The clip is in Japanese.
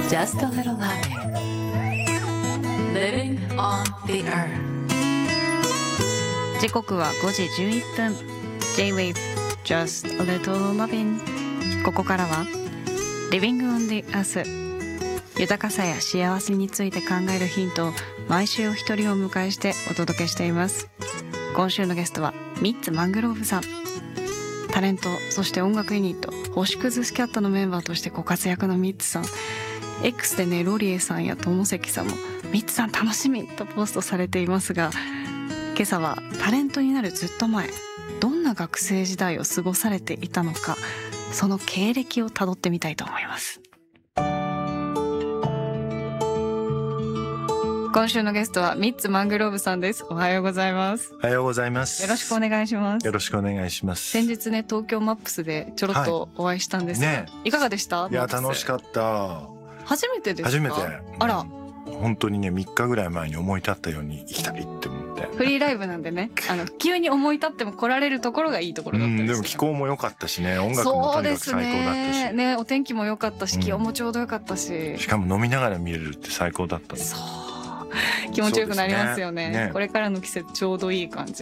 Just a little loving. Living on the earth. 時刻は5時11分 J-Wave Just a little loving。 ここからは Living on the earth、 豊かさや幸せについて考えるヒントを毎週お一人をお迎えしてお届けしています。今週のゲストはミッツ・マングローブさん。タレント、そして音楽ユニット星屑スキャットのメンバーとしてご活躍のミッツさん。 X でね、ロリエさんや友関さんもミッツさん楽しみとポストされていますが、今朝はタレントになるずっと前、どんな学生時代を過ごされていたのか、その経歴をたどってみたいと思います。今週のゲストはミッツ・マングローブさんです。おはようございます。 おはようございます。 よろしくお願いします。 よろしくお願いします。 先日ね、東京マップスでちょろっとお会いしたんですが、 ね、 いかがでした？ いや、楽しかった。 初めてですか？ 初めて。 あら、 本当にね、3日ぐらい前に思い立ったように行きたいって思って。 フリーライブなんでね、急に思い立っても来られるところがいいところだったんです。 でも気候も良かったしね、音楽もとにかく最高だったし、 ね、お天気も良かったし、気温もちょうど良かったし、 しかも飲みながら見れるって最高だった。 そう、気持ちよくなりますよね。これからの季節ちょうどいい感じ。